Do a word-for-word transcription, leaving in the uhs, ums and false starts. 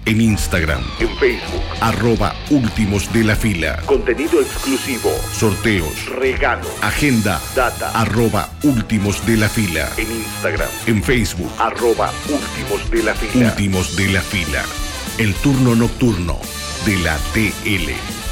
En Instagram, en Facebook, arroba Últimos de la Fila. contenido exclusivo, Sorteos, regalos, agenda, data, arroba Últimos de la Fila. en Instagram, En Facebook, arroba Últimos de la Fila. Últimos de la Fila. El turno nocturno de la T L.